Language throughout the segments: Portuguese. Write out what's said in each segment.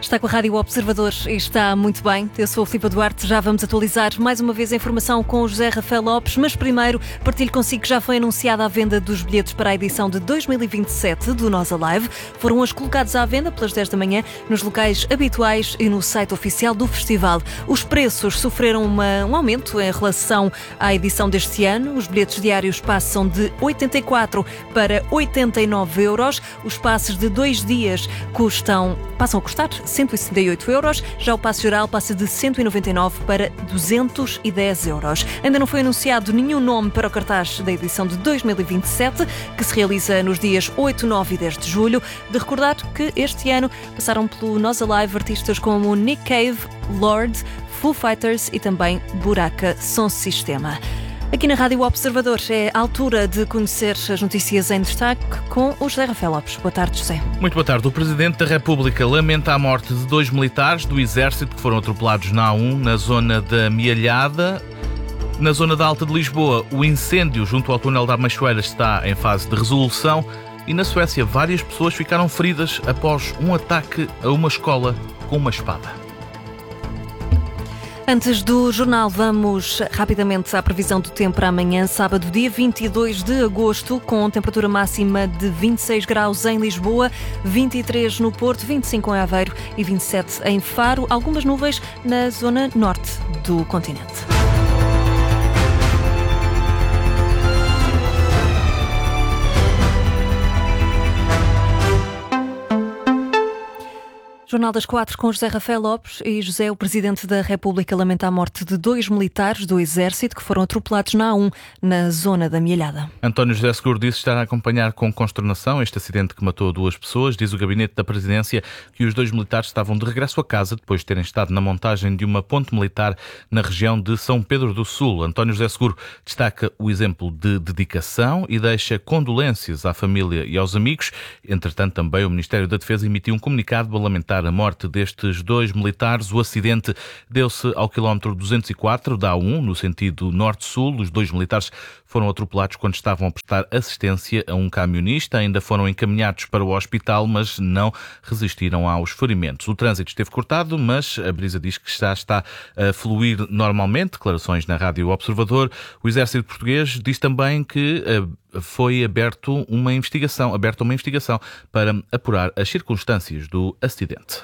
Está com a Rádio Observador e está muito bem. Eu sou a Filipa Duarte, já vamos atualizar mais uma vez a informação com o José Rafael Lopes, mas primeiro partilho consigo que já foi anunciada a venda dos bilhetes para a edição de 2027 do Nós Alive. Foram hoje colocados à venda pelas 10 da manhã nos locais habituais e no site oficial do festival. Os preços sofreram um aumento em relação à edição deste ano. Os bilhetes diários passam de 84 para 89 euros. Os passes de 2 dias passam a custar 168 euros, já o passe geral passa de 199 para 210 euros. Ainda não foi anunciado nenhum nome para o cartaz da edição de 2027, que se realiza nos dias 8, 9 e 10 de julho. De recordar que este ano passaram pelo Nós Alive artistas como Nick Cave, Lorde, Foo Fighters e também Buraca Som Sistema. Aqui na Rádio Observador é a altura de conhecer as notícias em destaque com o José Rafael Lopes. Boa tarde, José. Muito boa tarde. O Presidente da República lamenta a morte de 2 militares do Exército que foram atropelados na A1, na zona da Mialhada. Na zona da Alta de Lisboa, o incêndio junto ao túnel da Amachoeira está em fase de resolução e na Suécia várias pessoas ficaram feridas após um ataque a uma escola com uma espada. Antes do jornal, vamos rapidamente à previsão do tempo para amanhã, sábado, dia 22 de agosto, com temperatura máxima de 26 graus em Lisboa, 23 no Porto, 25 em Aveiro e 27 em Faro. Algumas nuvens na zona norte do continente. Jornal das 4 com José Rafael Lopes e José, o Presidente da República, lamenta a morte de 2 militares do Exército que foram atropelados na A1, na zona da Mialhada. António José Seguro disse estar a acompanhar com consternação este acidente que matou 2 pessoas. Diz o Gabinete da Presidência que os 2 militares estavam de regresso a casa depois de terem estado na montagem de uma ponte militar na região de São Pedro do Sul. António José Seguro destaca o exemplo de dedicação e deixa condolências à família e aos amigos. Entretanto, também o Ministério da Defesa emitiu um comunicado a lamentar a morte destes 2 militares. O acidente deu-se ao quilómetro 204 da A1, no sentido norte-sul. Os 2 militares foram atropelados quando estavam a prestar assistência a um camionista. Ainda foram encaminhados para o hospital, mas não resistiram aos ferimentos. O trânsito esteve cortado, mas a Brisa diz que já está a fluir normalmente. Declarações na Rádio Observador. O Exército Português diz também que foi aberta uma investigação para apurar as circunstâncias do acidente.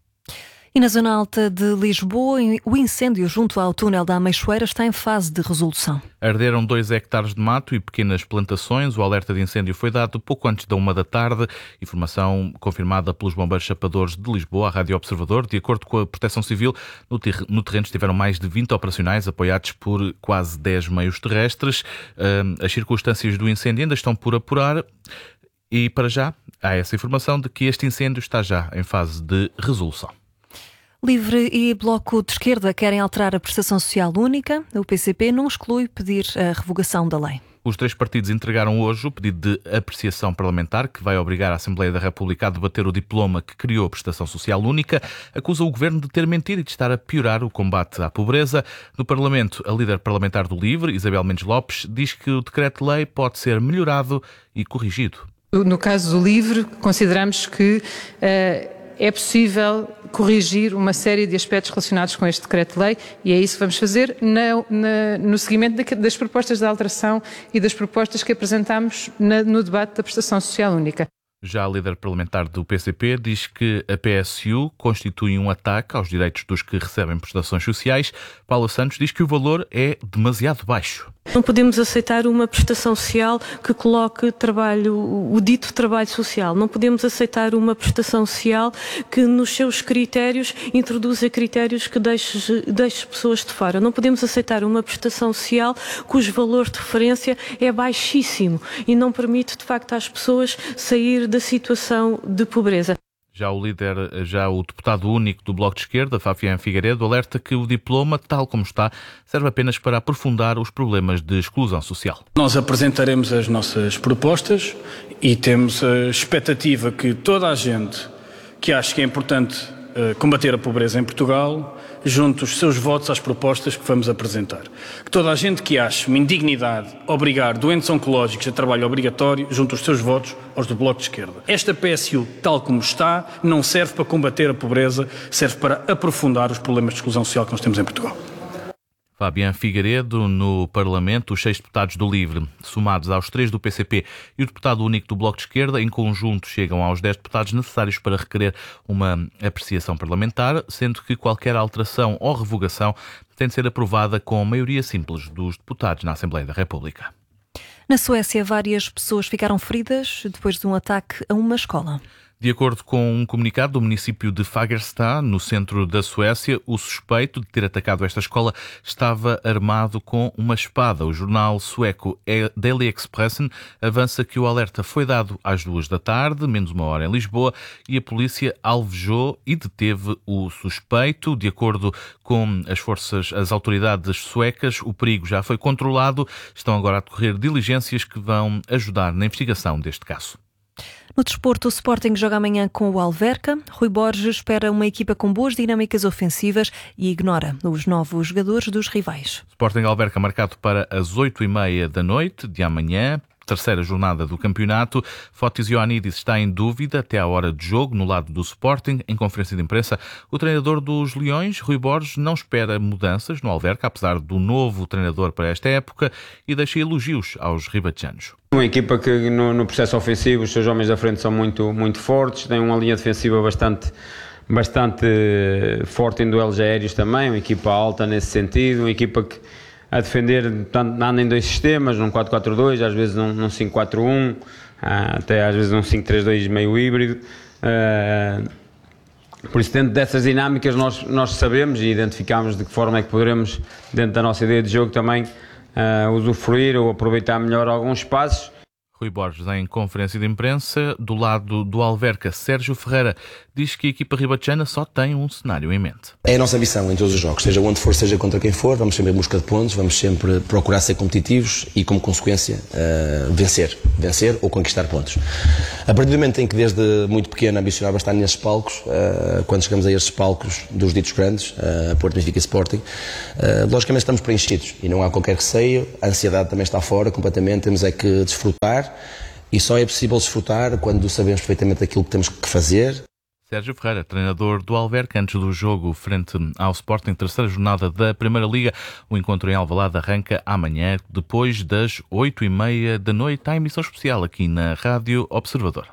E na zona alta de Lisboa, o incêndio junto ao túnel da Amachoeira está em fase de resolução. Arderam 2 hectares de mato e pequenas plantações. O alerta de incêndio foi dado pouco antes da 1 da tarde. Informação confirmada pelos bombeiros chapadores de Lisboa, à Rádio Observador. De acordo com a Proteção Civil, no terreno estiveram mais de 20 operacionais apoiados por quase 10 meios terrestres. As circunstâncias do incêndio ainda estão por apurar e, para já, há essa informação de que este incêndio está já em fase de resolução. Livre e Bloco de Esquerda querem alterar a prestação social única. O PCP não exclui pedir a revogação da lei. Os 3 partidos entregaram hoje o pedido de apreciação parlamentar que vai obrigar a Assembleia da República a debater o diploma que criou a prestação social única. Acusa o governo de ter mentido e de estar a piorar o combate à pobreza. No Parlamento, a líder parlamentar do Livre, Isabel Mendes Lopes, diz que o decreto-lei pode ser melhorado e corrigido. No caso do Livre, consideramos que é possível corrigir uma série de aspectos relacionados com este decreto-lei e é isso que vamos fazer no seguimento das propostas de alteração e das propostas que apresentamos no debate da prestação social única. Já a líder parlamentar do PCP diz que a PSU constitui um ataque aos direitos dos que recebem prestações sociais. Paula Santos diz que o valor é demasiado baixo. Não podemos aceitar uma prestação social que coloque o dito trabalho social. Não podemos aceitar uma prestação social que nos seus critérios introduza critérios que deixe pessoas de fora. Não podemos aceitar uma prestação social cujo valor de referência é baixíssimo e não permite de facto às pessoas sair da situação de pobreza. Já o deputado único do Bloco de Esquerda, Fabián Figueiredo, alerta que o diploma, tal como está, serve apenas para aprofundar os problemas de exclusão social. Nós apresentaremos as nossas propostas e temos a expectativa que toda a gente que acha que é importante combater a pobreza em Portugal, junte os seus votos às propostas que vamos apresentar. Que toda a gente que ache uma indignidade obrigar doentes oncológicos a trabalho obrigatório, junte os seus votos aos do Bloco de Esquerda. Esta PSU, tal como está, não serve para combater a pobreza, serve para aprofundar os problemas de exclusão social que nós temos em Portugal. Fabián Figueiredo, no Parlamento, os 6 deputados do LIVRE, somados aos 3 do PCP e o deputado único do Bloco de Esquerda, em conjunto chegam aos 10 deputados necessários para requerer uma apreciação parlamentar, sendo que qualquer alteração ou revogação tem de ser aprovada com maioria simples dos deputados na Assembleia da República. Na Suécia, várias pessoas ficaram feridas depois de um ataque a uma escola. De acordo com um comunicado do município de Fagersta, no centro da Suécia, o suspeito de ter atacado esta escola estava armado com uma espada. O jornal sueco Daily Expressen avança que o alerta foi dado às 2 da tarde, menos uma hora em Lisboa, e a polícia alvejou e deteve o suspeito. De acordo com as autoridades suecas, o perigo já foi controlado. Estão agora a decorrer diligências que vão ajudar na investigação deste caso. No desporto, o Sporting joga amanhã com o Alverca. Rui Borges espera uma equipa com boas dinâmicas ofensivas e ignora os novos jogadores dos rivais. Sporting Alverca marcado para as 8h30 da noite de amanhã. Terceira jornada do campeonato. Fotis Ioannidis está em dúvida até à hora de jogo no lado do Sporting. Em conferência de imprensa, o treinador dos Leões, Rui Borges, não espera mudanças no Alverca, apesar do novo treinador para esta época, e deixa elogios aos ribatejanos. Uma equipa que no processo ofensivo os seus homens da frente são muito fortes, tem uma linha defensiva bastante forte em duelos aéreos também, uma equipa alta nesse sentido, uma equipa que a defender anda em 2 sistemas, num 4-4-2, às vezes num 5-4-1, até às vezes num 5-3-2 meio híbrido. Por isso, dentro dessas dinâmicas, nós sabemos e identificamos de que forma é que poderemos, dentro da nossa ideia de jogo, também usufruir ou aproveitar melhor alguns espaços. Rui Borges, em conferência de imprensa, do lado do Alverca, Sérgio Ferreira, diz que a equipa ribatejana só tem um cenário em mente. É a nossa missão em todos os jogos, seja onde for, seja contra quem for, vamos sempre em busca de pontos, vamos sempre procurar ser competitivos e, como consequência, vencer ou conquistar pontos. A partir do momento em que, desde muito pequeno, ambicionava estar nesses palcos, quando chegamos a estes palcos dos ditos grandes, Porto, Benfica e Sporting, logicamente estamos preenchidos e não há qualquer receio, a ansiedade também está fora completamente, temos é que desfrutar. E só é possível desfrutar quando sabemos perfeitamente aquilo que temos que fazer. Sérgio Ferreira, treinador do Alverca, antes do jogo frente ao Sporting, terceira jornada da Primeira Liga. O encontro em Alvalade arranca amanhã, depois das 8h30 da noite. Há emissão especial aqui na Rádio Observador.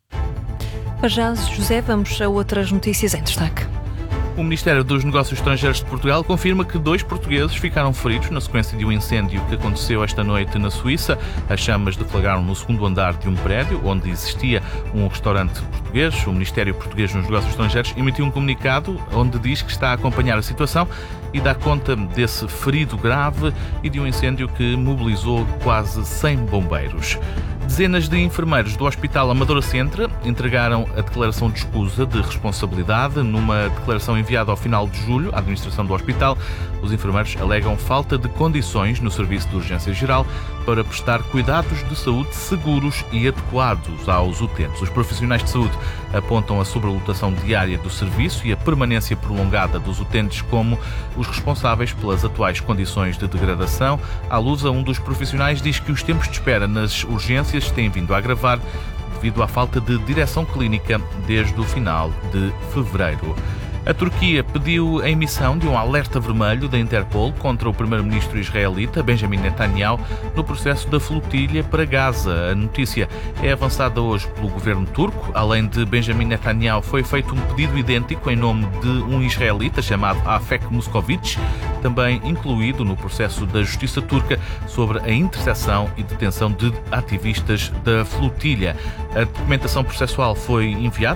Para já, José, vamos a outras notícias em destaque. O Ministério dos Negócios Estrangeiros de Portugal confirma que 2 portugueses ficaram feridos na sequência de um incêndio que aconteceu esta noite na Suíça. As chamas deflagraram no 2º andar de um prédio onde existia um restaurante português. O Ministério Português dos Negócios Estrangeiros emitiu um comunicado onde diz que está a acompanhar a situação e dá conta desse ferido grave e de um incêndio que mobilizou quase 100 bombeiros. Dezenas de enfermeiros do Hospital Amadora Centro entregaram a declaração de escusa de responsabilidade numa declaração enviada ao final de julho à administração do hospital. Os enfermeiros alegam falta de condições no serviço de urgência geral para prestar cuidados de saúde seguros e adequados aos utentes. Os profissionais de saúde apontam a sobrelotação diária do serviço e a permanência prolongada dos utentes como os responsáveis pelas atuais condições de degradação. À luz, um dos profissionais diz que os tempos de espera nas urgências têm vindo a agravar devido à falta de direção clínica desde o final de fevereiro. A Turquia pediu a emissão de um alerta vermelho da Interpol contra o primeiro-ministro israelita Benjamin Netanyahu no processo da flotilha para Gaza. A notícia é avançada hoje pelo governo turco. Além de Benjamin Netanyahu, foi feito um pedido idêntico em nome de um israelita chamado Afek Muscovic, também incluído no processo da justiça turca sobre a interseção e detenção de ativistas da flotilha. A documentação processual foi enviada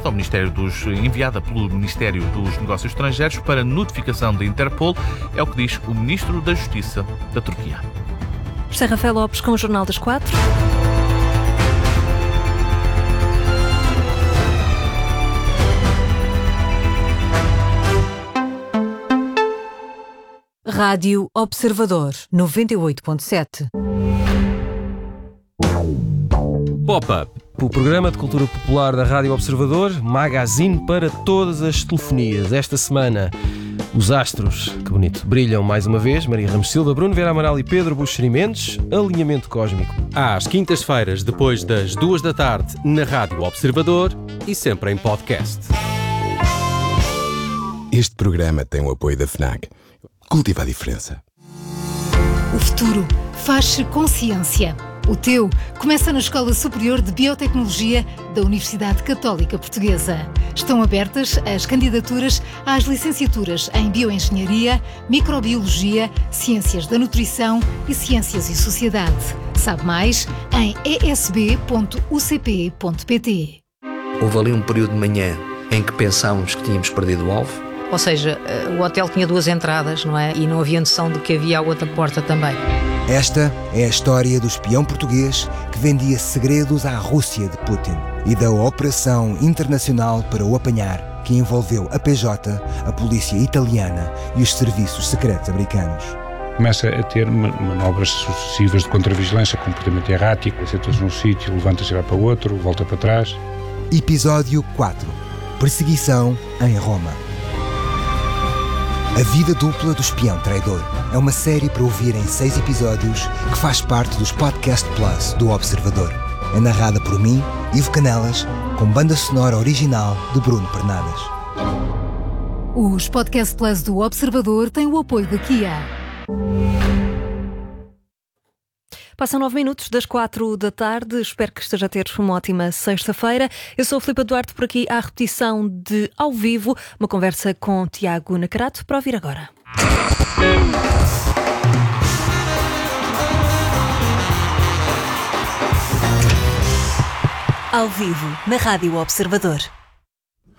pelo Ministério dos Negócios Estrangeiros para notificação da Interpol, é o que diz o Ministro da Justiça da Turquia. José Rafael Lopes com o Jornal das 4. Rádio Observador 98.7. Pop-up. o programa de cultura popular da Rádio Observador, magazine para todas as telefonias. Esta semana, os astros, que bonito, brilham mais uma vez. Maria Ramos Silva, Bruno Vera Amaral e Pedro Buxeri Mendes. Alinhamento cósmico. Às quintas-feiras, depois das 2 da tarde, na Rádio Observador e sempre em podcast. Este programa tem o apoio da FNAC. Cultiva a diferença. O futuro faz-se com ciência. O teu começa na Escola Superior de Biotecnologia da Universidade Católica Portuguesa. Estão abertas as candidaturas às licenciaturas em Bioengenharia, Microbiologia, Ciências da Nutrição e Ciências e Sociedade. Sabe mais em esb.ucp.pt. Houve ali um período de manhã em que pensámos que tínhamos perdido o alvo. Ou seja, o hotel tinha 2 entradas, não é? E não havia noção de que havia a outra porta também. Esta é a história do espião português que vendia segredos à Rússia de Putin e da operação internacional para o apanhar, que envolveu a PJ, a polícia italiana e os serviços secretos americanos. Começa a ter manobras sucessivas de contravigilância, comportamento errático, senta-se num sítio, levanta-se e vai para o outro, volta para trás. Episódio 4. Perseguição em Roma. A vida dupla do espião traidor é uma série para ouvir em 6 episódios que faz parte dos Podcast Plus do Observador. É narrada por mim, Ivo Canelas, com banda sonora original de Bruno Pernadas. Os Podcast Plus do Observador têm o apoio da Kia. Passam 9 minutos das 4 da tarde. Espero que esteja a ter uma ótima sexta-feira. Eu sou a Filipa Duarte, por aqui à repetição de Ao Vivo, uma conversa com Tiago Nacarato, para ouvir agora. Ao Vivo, na Rádio Observador.